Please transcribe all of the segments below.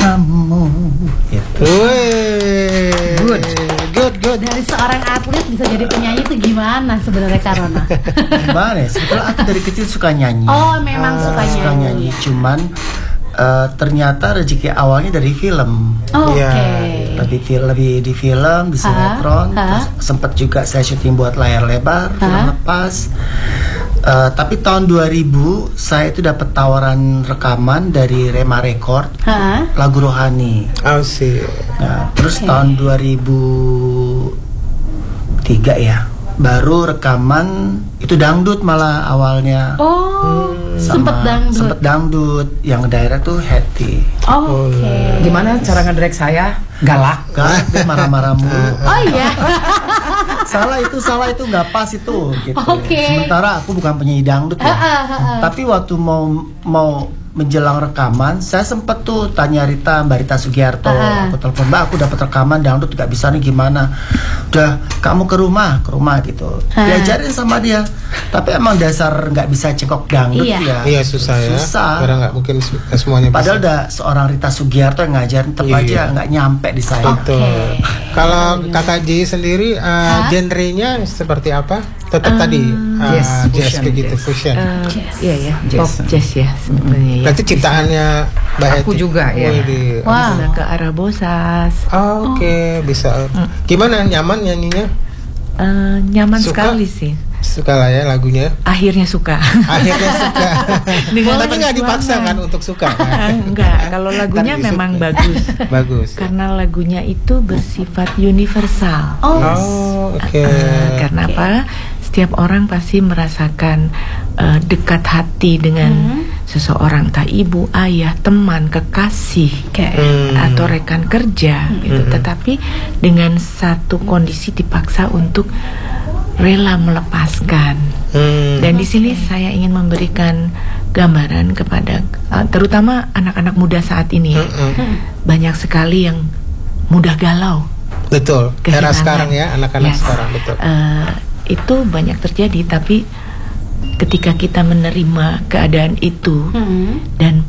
kamu. Itu. Good. Dari seorang atlet bisa jadi penyanyi itu gimana sebenarnya, Karona? Gimana ya? Sebetulnya aku dari kecil suka nyanyi. Oh, memang suka nyanyi. Cuman ternyata rezeki awalnya dari film. Oke. Lebih di film, di sinetron. Terus sempat juga saya syuting buat layar lebar, film lepas. Tapi tahun 2000 saya itu dapat tawaran rekaman dari Rema Record, lagu Rohani. Nah, terus tahun 2003 ya, baru rekaman itu dangdut malah awalnya. Sempet dangdut. Yang daerah tuh Hetty. Oke. Gimana cara ngedirect saya? Galak dia marah-marah mulu. Oh iya. salah itu nggak pas itu gitu. Oke. Sementara aku bukan penyanyi dangdut ya. Tapi waktu mau menjelang rekaman, saya sempet tuh tanya Mbak Rita Sugiarto. Aku telepon, Mbak, aku dapat rekaman dangdut, gak bisa nih, gimana? Udah, kamu ke rumah gitu. Diajarin sama dia. Tapi emang dasar nggak bisa cekok dangdut ya. Iya, susah ya. Karena nggak mungkin semuanya bisa. Padahal udah seorang Rita Sugiarto yang ngajarin, tetap aja nggak nyampe di saya. Betul. Kalau Kakak J sendiri, genrenya seperti apa? Tetap tadi jazz begitu, fusion. Iya ya, pop jazz ya sebenarnya ya. Berarti ciptaannya Mbak Hetty. Aku juga ya. Wow. Ke arah Bosas. Oke, bisa. Gimana, nyaman nyanyinya? Nyaman sekali sih. Suka lah ya lagunya. Akhirnya suka. Tapi nggak dipaksa kan untuk suka kan? Enggak, kalau lagunya memang bagus. Karena lagunya itu bersifat universal. Oke. Karena apa? Setiap orang pasti merasakan dekat hati dengan seseorang, entah ibu, ayah, teman, kekasih, atau rekan kerja gitu. Tetapi dengan satu kondisi dipaksa untuk rela melepaskan. Dan di sini saya ingin memberikan gambaran kepada terutama anak-anak muda saat ini. Banyak sekali yang mudah galau. Betul. Era sekarang ya, anak-anak sekarang, betul. Itu banyak terjadi, tapi ketika kita menerima keadaan itu dan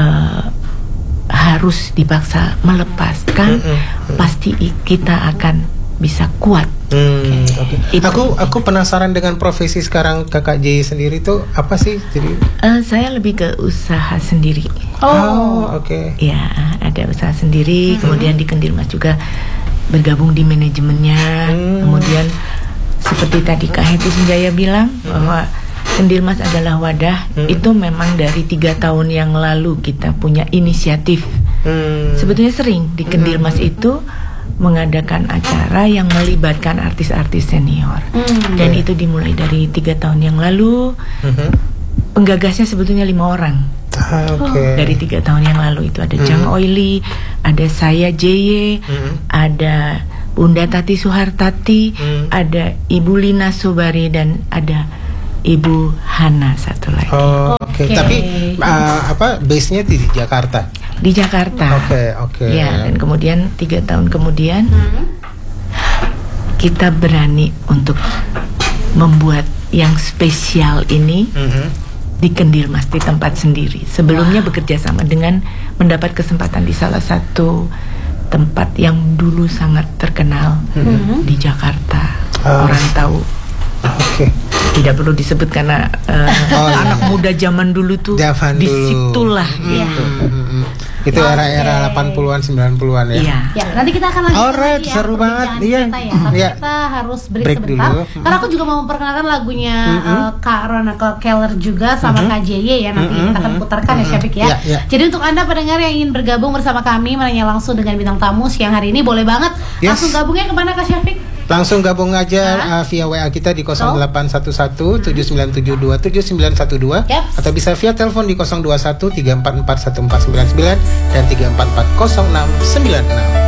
harus dipaksa melepaskan, pasti kita akan bisa kuat. Aku penasaran dengan profesi sekarang Kakak J sendiri tuh apa sih? Jadi saya lebih ke usaha sendiri. Oke. Ya, ada usaha sendiri. Kemudian di Kendirmas juga bergabung di manajemennya. Kemudian seperti tadi Kak Hetty Sunjaya bilang bahwa Kendirmas adalah wadah. Itu memang dari 3 tahun yang lalu kita punya inisiatif. Sebetulnya sering di Kendirmas itu mengadakan acara yang melibatkan artis-artis senior. Dan itu dimulai dari 3 tahun yang lalu. Penggagasnya sebetulnya 5 orang. Dari 3 tahun yang lalu itu ada Jang Oili, ada saya JY, ada Bunda Tati Suhartati, ada Ibu Lina Sobari, dan ada Ibu Hana satu lagi. Tapi base-nya di Jakarta. Di Jakarta. Oke. Ya, dan kemudian 3 tahun kemudian kita berani untuk membuat yang spesial ini di Kendirmas, di tempat sendiri. Sebelumnya bekerja sama dengan mendapat kesempatan di salah satu tempat yang dulu sangat terkenal di Jakarta. Orang tahu. Tidak perlu disebut karena anak muda zaman dulu tuh disitulah gitu. Itu era-era 80-an 90-an ya. Ya, nanti kita akan lanjut lagi ya. Seru banget. Tapi kita harus break sebentar. Dulu. Karena aku juga mau memperkenalkan lagunya Kak Rona Keller juga sama Kak JY ya, nanti kita akan putarkan ya Syafiq ya. Jadi untuk Anda pendengar yang ingin bergabung bersama kami menanya langsung dengan bintang tamu siang hari ini, boleh banget langsung gabungnya kemana Kak Syafiq? Langsung gabung aja via WA kita di 0811 7972 7912 atau bisa via telepon di 021 344 1499 dan 344 0696.